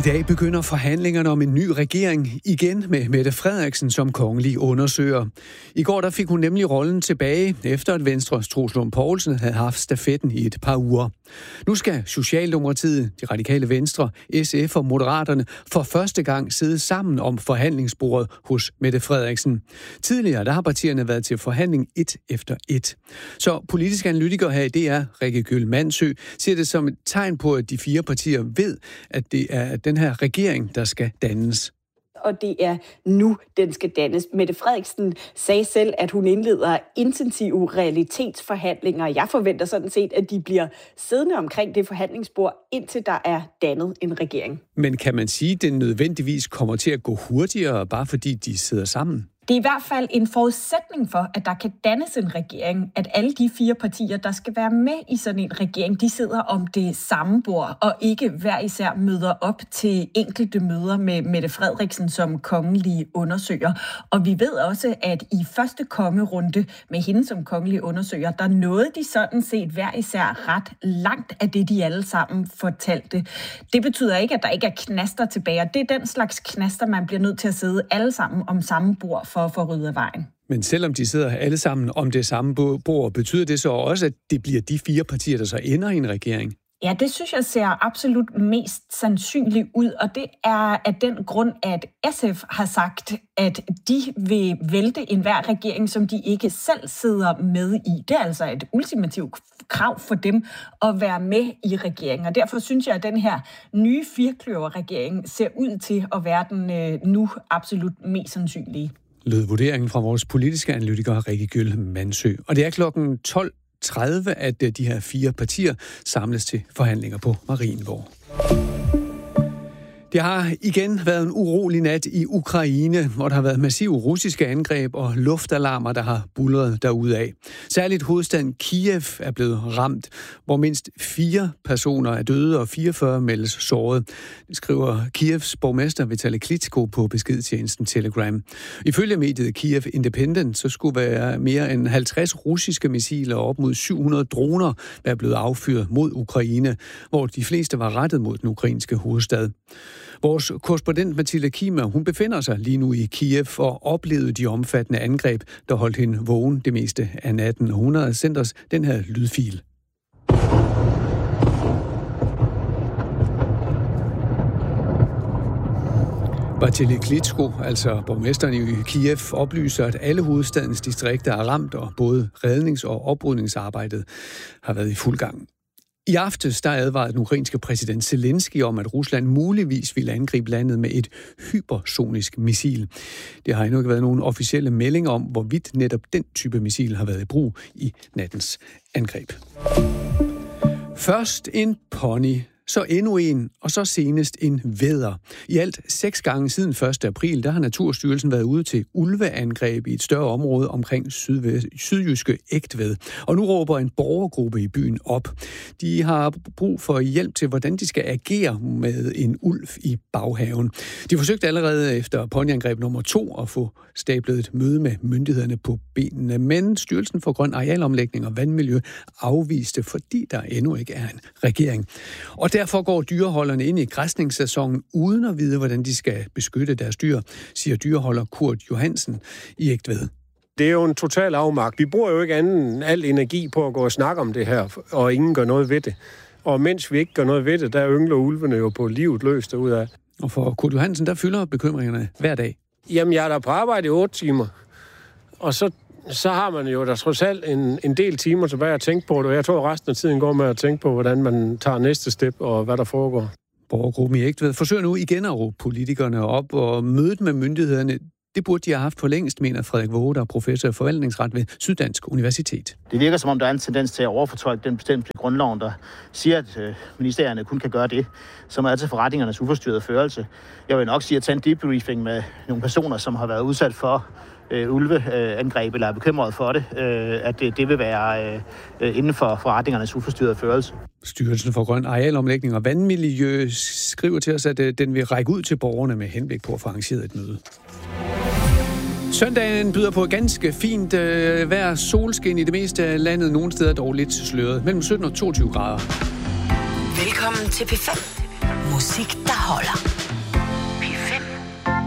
dag begynder forhandlingerne om en ny regering igen med Mette Frederiksen som kongelig undersøger. I går der fik hun nemlig rollen tilbage, efter at Venstres Troels Lund Poulsen havde haft stafetten i et par uger. Nu skal Socialdemokratiet, De Radikale Venstre, SF og Moderaterne for første gang sidde sammen om forhandlingsbordet hos Mette Frederiksen. Tidligere der har partierne været til forhandling et efter et. Så politisk analytiker her i DR, Rikke Gyll Mandsø, ser det som et tegn på, at de fire partier ved, at det er den her regering, der skal dannes. Og det er nu, den skal dannes. Mette Frederiksen sagde selv, at hun indleder intensive realitetsforhandlinger. Jeg forventer sådan set, at de bliver siddende omkring det forhandlingsbord, indtil der er dannet en regering. Men kan man sige, at det nødvendigvis kommer til at gå hurtigere, bare fordi de sidder sammen? Det er i hvert fald en forudsætning for, at der kan dannes en regering, at alle de fire partier, der skal være med i sådan en regering, de sidder om det samme bord, og ikke hver især møder op til enkelte møder med Mette Frederiksen som kongelig undersøger. Og vi ved også, at i første kongerunde med hende som kongelig undersøger, der nåede de sådan set hver især ret langt af det, de alle sammen fortalte. Det betyder ikke, at der ikke er knaster tilbage, og det er den slags knaster, man bliver nødt til at sidde alle sammen om samme bord for at få ryddet af vejen. Men selvom de sidder alle sammen om det samme bord, betyder det så også, at det bliver de fire partier, der så ender i en regering? Ja, det synes jeg ser absolut mest sandsynligt ud, og det er af den grund, at SF har sagt, at de vil vælte enhver regering, som de ikke selv sidder med i. Det er altså et ultimativt krav for dem at være med i regeringen, og derfor synes jeg, at den her nye firkløverregering ser ud til at være den nu absolut mest sandsynlige. Lød vurderingen fra vores politiske analytiker Rikke Gyll Mandsø. Og det er klokken 12:30, at de her fire partier samles til forhandlinger på Marienborg. Det har igen været en urolig nat i Ukraine, hvor der har været massive russiske angreb og luftalarmer, der har buldret derudad. Særligt hovedstaden Kiev er blevet ramt, hvor mindst 4 personer er døde og 44 meldes såret. Det skriver Kievs borgmester Vitali Klitschko på beskedtjenesten Telegram. Ifølge mediet Kiev Independent, så skulle være mere end 50 russiske missiler og op mod 700 droner være blevet affyret mod Ukraine, hvor de fleste var rettet mod den ukrainske hovedstad. Vores korrespondent Mathilde Kima, hun befinder sig lige nu i Kiev og oplevede de omfattende angreb, der holdt hende vågen det meste af natten. Hun har sendt os den her lydfil. Vitali Klitschko, altså borgmesteren i Kiev, oplyser, at alle hovedstadens distrikter er ramt, og både rednings- og oprydningsarbejdet har været i fuld gang. I aftes der advarede den ukrainske præsident Zelensky om, at Rusland muligvis ville angribe landet med et hypersonisk missil. Det har endnu ikke været nogen officielle meldinger om, hvorvidt netop den type missil har været i brug i nattens angreb. Først en pony, så endnu en, og så senest en vædder. I alt 6 gange siden 1. april, der har Naturstyrelsen været ude til ulveangreb i et større område omkring sydjyske Egtved. Og nu råber en borgergruppe i byen op. De har brug for hjælp til, hvordan de skal agere med en ulv i baghaven. De forsøgte allerede efter ponyangreb nummer 2 at få stablet et møde med myndighederne på benene, men Styrelsen for Grøn Arealomlægning og Vandmiljø afviste, fordi der endnu ikke er en regering. Og derfor går dyreholderne ind i græsningssæsonen uden at vide, hvordan de skal beskytte deres dyr, siger dyreholder Kurt Johansen i Egtved. Det er jo en total afmagt. Vi bruger jo ikke anden al energi på at gå og snakke om det her, og ingen gør noget ved det. Og mens vi ikke gør noget ved det, der yngler ulvene jo på livet løst derudad. Og for Kurt Johansen, der fylder bekymringerne hver dag. Jamen, jeg er der på arbejde i 8 timer, og så har man jo der trods alt en del timer tilbage at tænke på det, og jeg tror, resten af tiden går med at tænke på, hvordan man tager næste step og hvad der foregår. Borgergruppen i Egtved forsøger nu igen at råbe politikerne op, og mødet med myndighederne, det burde de have haft for længst, mener Frederik Waage, der er professor i forvaltningsret ved Syddansk Universitet. Det virker som om, der er en tendens til at overfortolke den bestemmelse i grundloven, der siger, at ministerierne kun kan gøre det, som er til forretningernes uforstyrrede førelse. Jeg vil nok sige at tage en debriefing med nogle personer, som har været udsat for ulveangreb eller er bekymret for det, at det vil være inden for forretningernes uforstyrrede førelse. Styrelsen for Grøn Arealomlægning og Vandmiljø skriver til os, at den vil række ud til borgerne med henblik på at få arrangeret et møde. Søndagen byder på ganske fint vejr, solskin i det meste af landet, nogle steder dog lidt sløret, mellem 17 og 22 grader. Velkommen til P5. Musik, der holder.